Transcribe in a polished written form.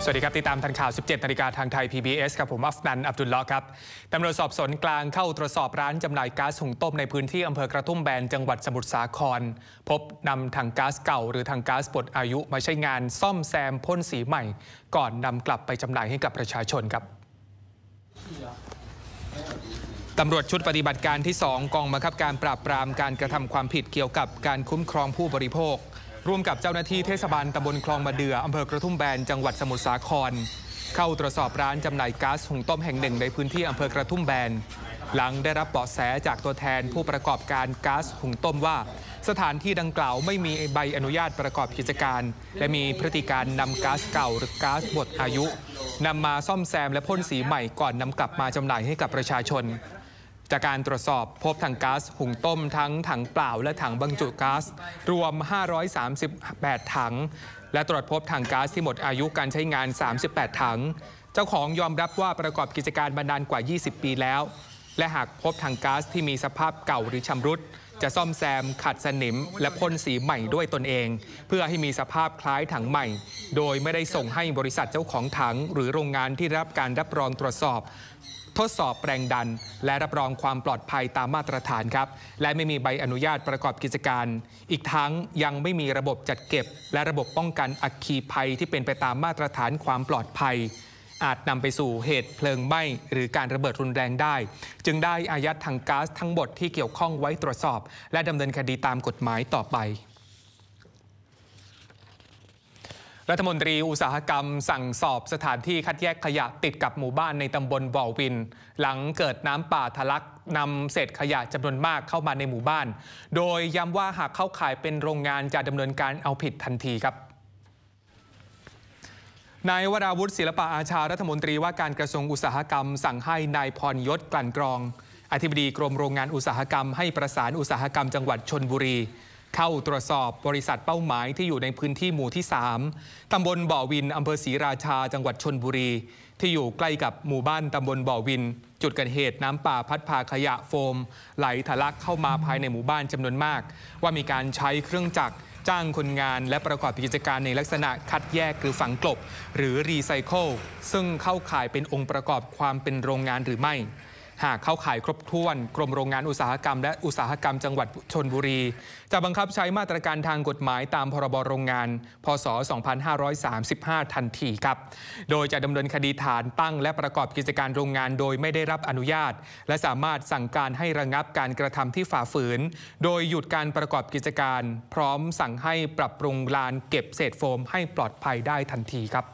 สวัสดีครับติดตามทันข่าว 17 นาฬิกาทางไทย PBS ครับผมอัฟนันอับดุลลอฮ์ครับตำรวจสอบสวนกลางเข้าตรวจสอบร้านจำหน่ายก๊าซหุงต้มในพื้นที่อำเภอกระทุ่มแบนจังหวัดสมุทรสาครพบนำถังก๊าซเก่าหรือถังก๊าซหมดอายุมาใช้งานซ่อมแซมพ่นสีใหม่ก่อนนำกลับไปจำหน่ายให้กับประชาชนครับตำรวจชุดปฏิบัติการที่ 2 กองบังคับการปราบปรามการกระทำความผิดเกี่ยวกับการคุ้มครองผู้บริโภคร่วมกับเจ้าหน้าที่เทศบาลตำบลคลองมะเดื่ออำเภอกระทุ่มแบนจังหวัดสมุทรสาครเข้าตรวจสอบร้านจำหน่ายก๊าซหุงต้มแห่งหนึ่งในพื้นที่อำเภอกระทุ่มแบนหลังได้รับเบาะแสจากตัวแทนผู้ประกอบการก๊าซหุงต้มว่าสถานที่ดังกล่าวไม่มีใบอนุญาตประกอบกิจการและมีพฤติการนำก๊าซเก่าหรือก๊าซหมดอายุนำมาซ่อมแซมและพ่นสีใหม่ก่อนนำกลับมาจำหน่ายให้กับประชาชนจากการตรวจสอบพบถังก๊าซหุงต้มทั้งถังเปล่าและถังบรรจุก๊าซรวม538ถังและตรวจพบถังก๊าซที่หมดอายุการใช้งาน38ถังเจ้าของยอมรับว่าประกอบกิจการมานานกว่า20ปีแล้วและหากพบถังก๊าซที่มีสภาพเก่าหรือชำรุดจะซ่อมแซมขัดสนิมและพ่นสีใหม่ด้วยตนเองเพื่อให้มีสภาพคล้ายถังใหม่โดยไม่ได้ส่งให้บริษัทเจ้าของถังหรือโรงงานที่รับการรับรองตรวจสอบทดสอบแรงดันและรับรองความปลอดภัยตามมาตรฐานครับและไม่มีใบอนุญาตประกอบกิจการอีกทั้งยังไม่มีระบบจัดเก็บและระบบป้องกันอัคคีภัยที่เป็นไปตามมาตรฐานความปลอดภัยอาจนำไปสู่เหตุเพลิงไหม้หรือการระเบิดรุนแรงได้จึงได้อายัดถังก๊าซทั้งหมดที่เกี่ยวข้องไว้ตรวจสอบและดำเนินคดีตามกฎหมายต่อไปรัฐมนตรีอุตสาหกรรมสั่งสอบสถานที่คัดแยกขยะติดกับหมู่บ้านในตำบลบ่อวินหลังเกิดน้ำป่าทะลักนำเศษขยะจำนวนมากเข้ามาในหมู่บ้านโดยย้ำว่าหากเข้าข่ายเป็นโรงงานจะดำเนินการเอาผิดทันทีครับนายวราวุฒิศิลปะอาชารัฐมนตรีว่าการกระทรวงอุตสาหกรรมสั่งให้นายพรยศกลั่นกรองอธิบดีกรมโรงงานอุตสาหกรรมให้ประสานอุตสาหกรรมจังหวัดชลบุรีเข้าตรวจสอบบริษัทเป้าหมายที่อยู่ในพื้นที่หมู่ที่3ตำบลบ่อวินอำเภอศรีราชาจังหวัดชลบุรีที่อยู่ใกล้กับหมู่บ้านตำบลบ่อวินจุดเกิดเหตุน้ำป่าพัดพาขยะโฟมไหลทะลักเข้ามาภายในหมู่บ้านจำนวนมากว่ามีการใช้เครื่องจักรจ้างคนงานและประกอบกิจการในลักษณะคัดแยกหรือฝังกลบหรือรีไซเคิลซึ่งเข้าข่ายเป็นองค์ประกอบความเป็นโรงงานหรือไม่หากเข้าข่ายครบถ้วนกรมโรงงานอุตสาหกรรมและอุตสาหกรรมจังหวัดชลบุรีจะบังคับใช้มาตรการทางกฎหมายตามพรบโรงงานพ.ศ. 2535 ทันทีครับโดยจะดำเนินคดีฐานตั้งและประกอบกิจการโรงงานโดยไม่ได้รับอนุญาตและสามารถสั่งการให้ระงับการกระทำที่ฝ่าฝืนโดยหยุดการประกอบกิจการพร้อมสั่งให้ปรับปรุงลานเก็บเศษโฟมให้ปลอดภัยได้ทันทีครับ